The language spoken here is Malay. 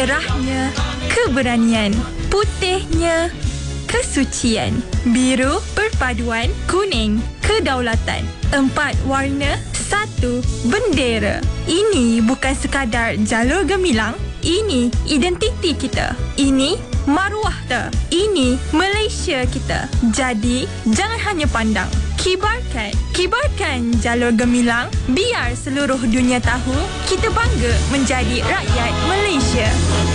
merahnya keberanian, putihnya kesucian, biru perpaduan, kuning kedaulatan. 4 warna, 1 bendera. Ini bukan sekadar jalur gemilang, ini identiti kita. Ini maruah kita. Ini Malaysia kita. Jadi, jangan hanya pandang. Kibarkan jalur gemilang, biar seluruh dunia tahu kita bangga menjadi rakyat Malaysia.